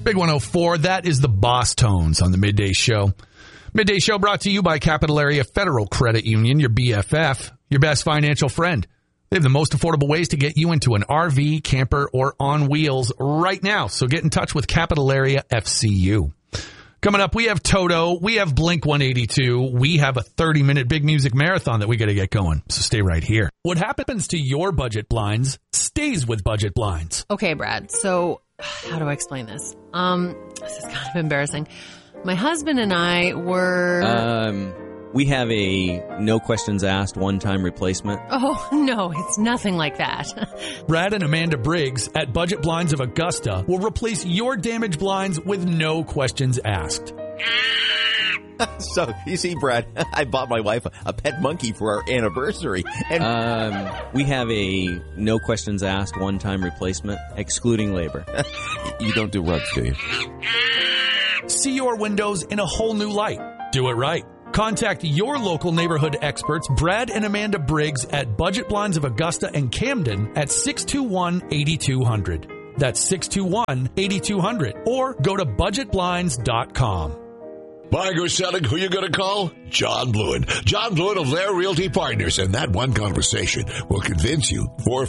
Big 104, that is the Boss Tones on the Midday Show. Midday Show brought to you by Capital Area Federal Credit Union, your BFF, your best financial friend. They have the most affordable ways to get you into an RV, camper, or on wheels right now. So get in touch with Capital Area FCU. Coming up, we have Toto, we have Blink 182, we have a 30-minute big music marathon that we got to get going. So stay right here. What happens to your budget blinds stays with Budget Blinds. Okay, Brad. So how do I explain this? This is kind of embarrassing. My husband and I were... We have a no questions asked one-time replacement. Oh, no, it's nothing like that. Brad and Amanda Briggs at Budget Blinds of Augusta will replace your damaged blinds with no questions asked. So, you see, Brad, I bought my wife a pet monkey for our anniversary. And we have a no questions asked one-time replacement, excluding labor. You don't do rugs, do you? See your windows in a whole new light. Do it right. Contact your local neighborhood experts, Brad and Amanda Briggs at Budget Blinds of Augusta and Camden at 621-8200. That's 621-8200. Or go to budgetblinds.com. Buying or selling, who you going to call? John Blewin. John Blewin of Lair Realty Partners. And that one conversation will convince you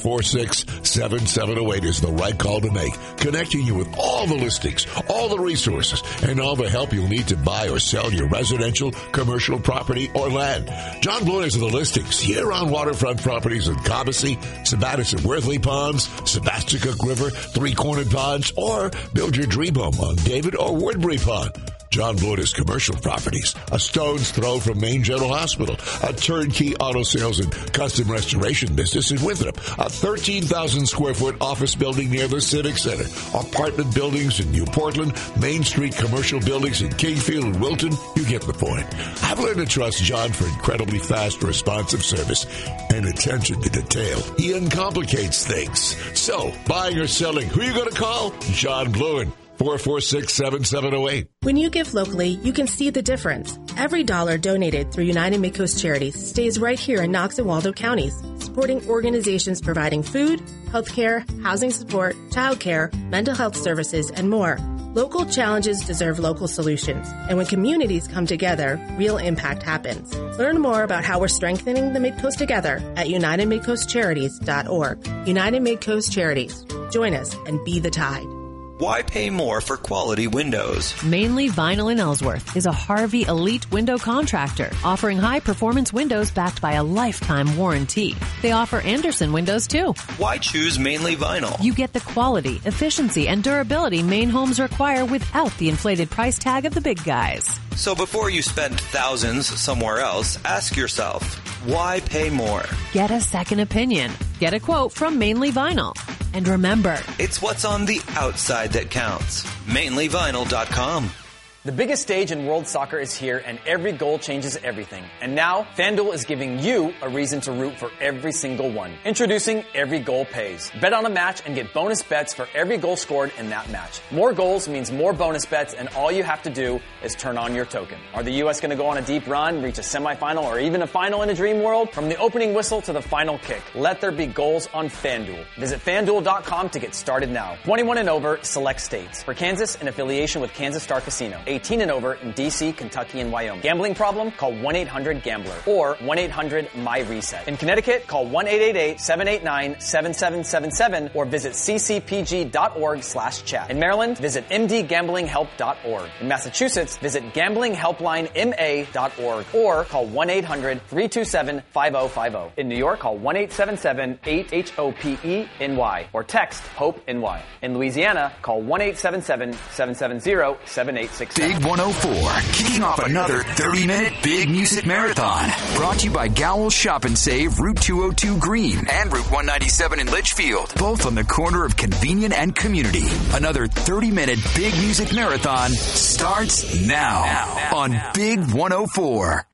446-7708 is the right call to make. Connecting you with all the listings, all the resources, and all the help you'll need to buy or sell your residential, commercial property, or land. John Blewin is the listings year-round waterfront properties in Cobbessy, Sabattis and Worthley Ponds, Sebasticook River, Three-Cornered Ponds, or build your dream home on David or Woodbury Pond. John Blewin is commercial properties, a stone's throw from Maine General Hospital, a turnkey auto sales and custom restoration business in Winthrop, a 13,000 square foot office building near the Civic Center, apartment buildings in New Portland, Main Street commercial buildings in Kingfield and Wilton. You get the point. I've learned to trust John for incredibly fast, responsive service and attention to detail. He uncomplicates things. So, buying or selling, who are you going to call? John Blewin. 446-7708. When you give locally, you can see the difference. Every dollar donated through United Midcoast Charities stays right here in Knox and Waldo counties, supporting organizations providing food, healthcare, housing support, childcare, mental health services, and more. Local challenges deserve local solutions, and when communities come together, real impact happens. Learn more about how we're strengthening the Midcoast together at UnitedMidcoastCharities.org. United Midcoast Charities. Join us and be the tide. Why pay more for quality windows? Mainly Vinyl in Ellsworth is a Harvey Elite window contractor offering high-performance windows backed by a lifetime warranty. They offer Anderson windows, too. Why choose Mainly Vinyl? You get the quality, efficiency, and durability Maine homes require without the inflated price tag of the big guys. So before you spend thousands somewhere else, ask yourself, why pay more? Get a second opinion. Get a quote from Mainly Vinyl. And remember, it's what's on the outside that counts. MainlyVinyl.com. The biggest stage in world soccer is here, and every goal changes everything. And now, FanDuel is giving you a reason to root for every single one. Introducing Every Goal Pays. Bet on a match and get bonus bets for every goal scored in that match. More goals means more bonus bets, and all you have to do is turn on your token. Are the U.S. going to go on a deep run, reach a semifinal, or even a final in a dream world? From the opening whistle to the final kick, let there be goals on FanDuel. Visit FanDuel.com to get started now. 21 and over, select states. For Kansas, in affiliation with Kansas Star Casino. 18 and over in D.C., Kentucky, and Wyoming. Gambling problem? Call 1-800-GAMBLER or 1-800-MY-RESET. In Connecticut, call 1-888-789-7777 or visit ccpg.org/chat. In Maryland, visit mdgamblinghelp.org. In Massachusetts, visit gamblinghelplinema.org or call 1-800-327-5050. In New York, call 1-877-8-HOPE-NY or text HOPE-NY. In Louisiana, call 1-877-770-7867. Big 104, kicking off another 30-minute big music marathon. Brought to you by Gowell's Shop and Save, Route 202 Green and Route 197 in Litchfield. Both on the corner of convenient and community. Another 30-minute big music marathon starts now on Big 104.